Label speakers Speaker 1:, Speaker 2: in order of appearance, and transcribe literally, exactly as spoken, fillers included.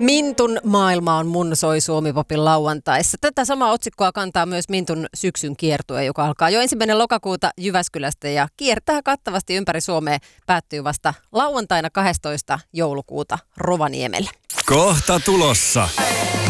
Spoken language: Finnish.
Speaker 1: Mintun maailma on mun soi Suomi-popin lauantaissa. Tätä samaa otsikkoa kantaa myös Mintun syksyn kiertue, joka alkaa jo ensimmäinen lokakuuta Jyväskylästä ja kiertää kattavasti ympäri Suomea. Päättyy vasta lauantaina kahdestoista joulukuuta Rovaniemellä.
Speaker 2: Kohta tulossa.